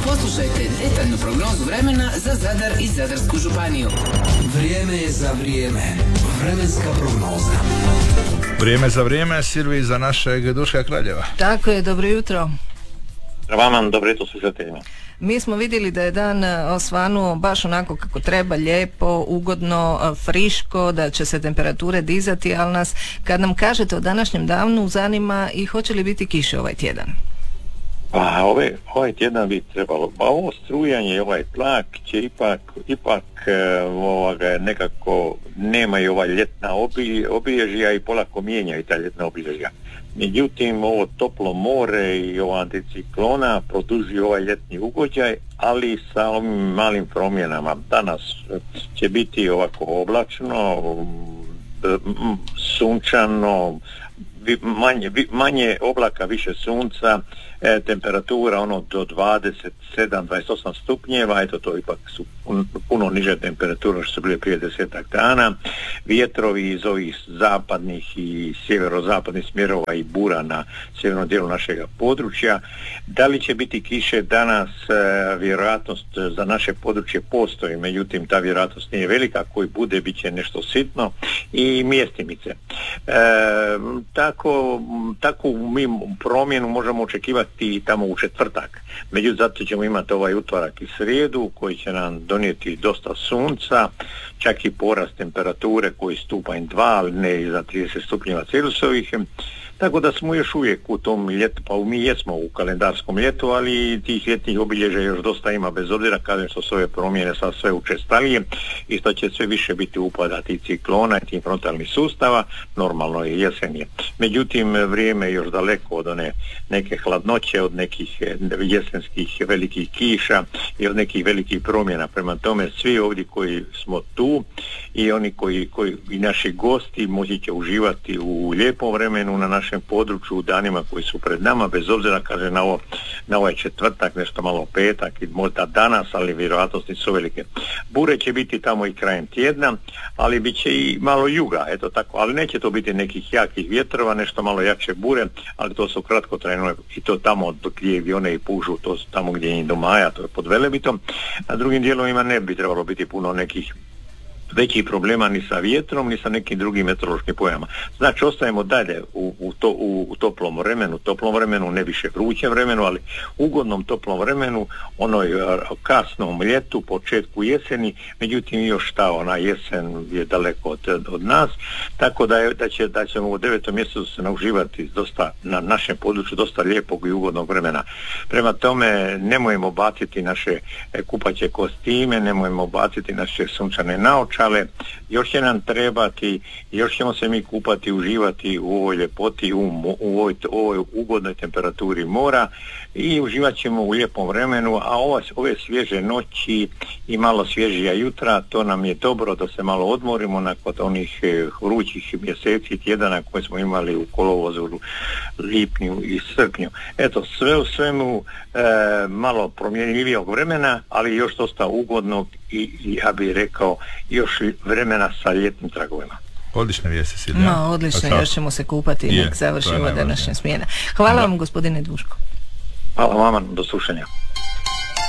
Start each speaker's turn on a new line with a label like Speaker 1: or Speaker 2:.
Speaker 1: Poslušajte detaljnu prognozu vremena za Zadar i Zadarsku županiju.
Speaker 2: Vrijeme je za vrijeme. Vremenska prognoza.
Speaker 3: Vrijeme za vrijeme, Silvi, za našeg Duška Kraljeva.
Speaker 4: Tako je, dobro jutro.
Speaker 5: Vama, dobro jutro slušateljima.
Speaker 4: Mi smo vidjeli da je dan osvanuo baš onako kako treba, lijepo, ugodno, friško, da će se temperature dizati, ali nas, kad nam kažete o današnjem danu, zanima i hoće li biti kiše ovaj tjedan?
Speaker 5: Pa ovaj tjedan bi trebalo, pa ovo strujanje i ovaj tlak će ipak nekako nemaju ova ljetna obilježja i polako mijenjaju ta ljetna obilježja. Međutim, ovo toplo more i ova anticiklona produžuju ovaj ljetni ugođaj, ali sa ovim malim promjenama. Danas će biti ovako oblačno, sunčano, manje oblaka, više sunca, temperatura do 27-28 stupnjeva, eto to ipak su puno niže temperature što su bile prije 10 dana. Vjetrovi iz ovih zapadnih i sjeverozapadnih smjerova i bura na sjevernom dijelu našega područja. Da li će biti kiše danas? Vjerojatnost za naše područje postoji, međutim ta vjerojatnost nije velika, koji bude bit će nešto sitno i mjestimice. Takvu mi promjenu možemo očekivati tamo u četvrtak. Međutim, zato ćemo imati ovaj utorak i srijedu koji će nam donijeti dosta sunca, čak i porast temperature koji stupanj 2, ali ne iza 30 stupnjeva Celzijusovih. Tako da smo još uvijek u tom ljetu, pa mi jesmo u kalendarskom ljetu, ali tih ljetnih obilježja još dosta ima, bez obzira kažem što su ove promjene sad sve učestalije i što će sve više biti upada tih ciklona i tih frontalnih sustava, normalno je jesen je. Međutim, vrijeme je još daleko od one neke hladnoće, od nekih jesenskih velikih kiša i od nekih velikih promjena. Prema tome, svi ovdje koji smo tu i oni koji i naši gosti moći će uživati u lijepom vremenu na našem području u danima koji su pred nama, bez obzira kaže na ovaj četvrtak, nešto malo petak i možda danas, ali vjerojatnosti su velike. Bure će biti tamo i krajem tjedna, ali bit će i malo juga, eto tako, ali neće to biti nekih jakih vjetrova, nešto malo jače bure, ali to su kratkotrajno i to tamo gdje avione i pužu, to su tamo gdje je do Maja, to je pod Velebitom. Na drugim dijelovima ne bi trebalo biti puno nekih većih problema ni sa vjetrom, ni sa nekim drugim meteorološkim pojavama. Znači, ostajemo dalje u toplom vremenu, ne više vrućem vremenu, ali ugodnom toplom vremenu, onoj kasnom ljetu, početku jeseni, međutim još ona jesen je daleko od nas, tako da ćemo u 9. mjesecu se nauživati dosta, na našem području dosta lijepog i ugodnog vremena. Prema tome, nemojmo baciti naše kupaće kostime, nemojmo baciti naše sunčane naočale, još će nam trebati, još ćemo se mi kupati, uživati u ovoj ljepoti, u ovoj ugodnoj temperaturi mora i uživat ćemo u lijepom vremenu, a ove svježe noći i malo svježija jutra, to nam je dobro da se malo odmorimo nakon onih vrućih mjeseci, tjedana koje smo imali u kolovozu, lipnju i srpnju. Eto, sve u svemu malo promjenljivijog vremena, ali još dosta ugodnog i ja bih rekao još vremena sa ljetnim tragovima.
Speaker 3: Odlične vijesti, Silvija.
Speaker 4: Odlično, još ćemo se kupati i nek završimo današnja smjena. Hvala vam, gospodine Duško.
Speaker 5: Hvala vama, do slušanja.